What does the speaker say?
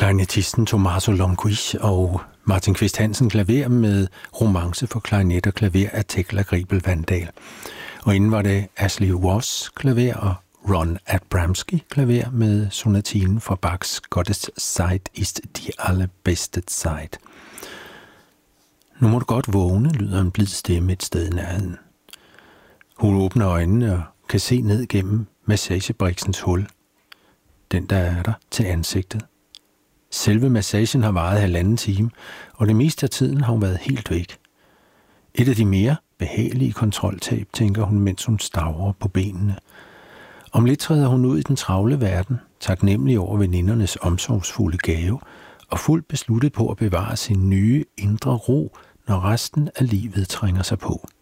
Klarinettisten Tommaso Longhi og Martin Qvist Hansen klaver med Romance for klarinet og klaver af Tekla Gribel Vandal. Og inden var det Ashley Voss klaver og Ron Abramski klaver med sonatinen fra Bachs Gottes Zeit ist die allerbeste Zeit. Nu må du godt vågne, lyder en blid stemme et sted i nærheden. Hun åbner øjnene og kan se ned gennem massagebriksens hul. Den, der er der til ansigtet. Selve massagen har varet 1,5 time, og det meste af tiden har hun været helt væk. Et af de mere behagelige kontroltab, tænker hun, mens hun stavrer på benene. Om lidt træder hun ud i den travle verden, taknemmelig over venindernes omsorgsfulde gave, og fuldt besluttet på at bevare sin nye indre ro, når resten af livet trænger sig på.